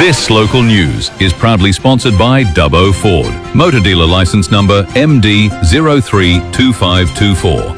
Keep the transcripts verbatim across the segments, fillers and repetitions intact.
This local news is proudly sponsored by Dubbo Ford. Motor dealer license number M D zero three two five two four.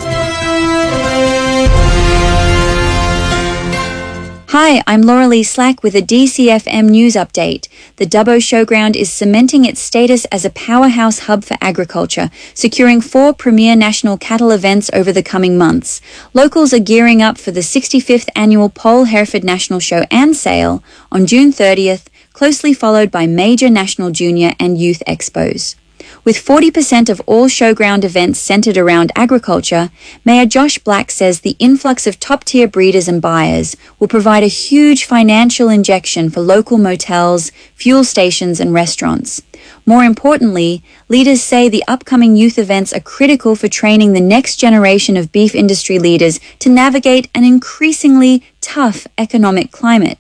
Hi, I'm Laura Lee Slack with a D C F M news update. The Dubbo Showground is cementing its status as a powerhouse hub for agriculture, securing four premier national cattle events over the coming months. Locals are gearing up for the sixty-fifth annual Poll Hereford National Show and Sale on June thirtieth, closely followed by major national junior and youth expos. With forty percent of all showground events centered around agriculture, Mayor Josh Black says the influx of top-tier breeders and buyers will provide a huge financial injection for local motels, fuel stations and restaurants. More importantly, leaders say the upcoming youth events are critical for training the next generation of beef industry leaders to navigate an increasingly tough economic climate.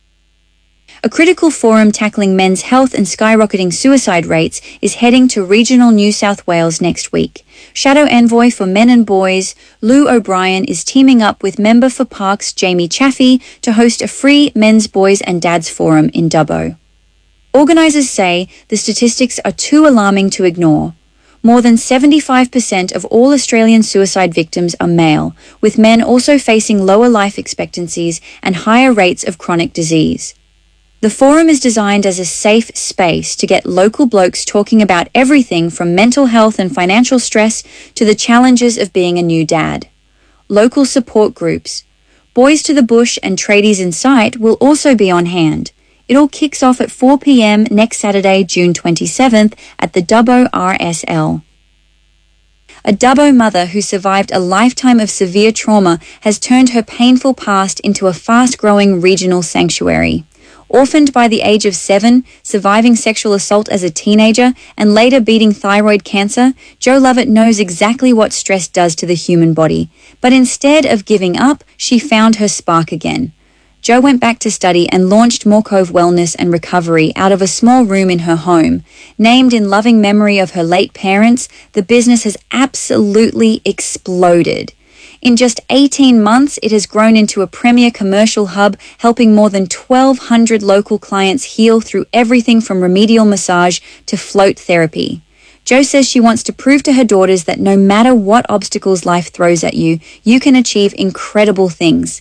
A critical forum tackling men's health and skyrocketing suicide rates is heading to regional New South Wales next week. Shadow Envoy for Men and Boys, Lou O'Brien, is teaming up with Member for Parks Jamie Chaffey to host a free Men's, Boys and Dads forum in Dubbo. Organisers say the statistics are too alarming to ignore. More than seventy-five percent of all Australian suicide victims are male, with men also facing lower life expectancies and higher rates of chronic disease. The forum is designed as a safe space to get local blokes talking about everything from mental health and financial stress to the challenges of being a new dad. Local support groups, Boys to the Bush and Tradies in Sight will also be on hand. It all kicks off at four p.m. next Saturday, June twenty-seventh at the Dubbo R S L. A Dubbo mother who survived a lifetime of severe trauma has turned her painful past into a fast-growing regional sanctuary. Orphaned by the age of seven, surviving sexual assault as a teenager, and later beating thyroid cancer, Jo Lovett knows exactly what stress does to the human body. But instead of giving up, she found her spark again. Jo went back to study and launched Moore Cove Wellness and Recovery out of a small room in her home. Named in loving memory of her late parents, the business has absolutely exploded. In just eighteen months, it has grown into a premier commercial hub, helping more than twelve hundred local clients heal through everything from remedial massage to float therapy. Jo says she wants to prove to her daughters that no matter what obstacles life throws at you, you can achieve incredible things.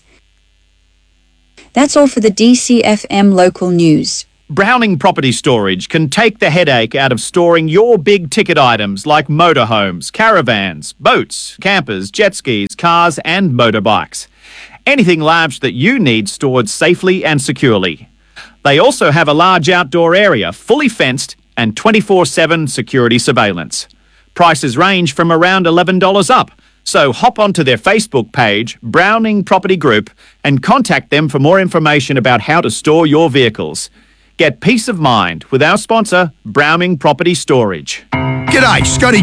That's all for the D C F M local news. Browning Property Storage can take the headache out of storing your big-ticket items like motorhomes, caravans, boats, campers, jet skis, cars and motorbikes. Anything large that you need stored safely and securely. They also have a large outdoor area, fully fenced and twenty-four seven security surveillance. Prices range from around eleven dollars up, so hop onto their Facebook page, Browning Property Group, and contact them for more information about how to store your vehicles. Get peace of mind with our sponsor, Browning Property Storage. G'day, Scotty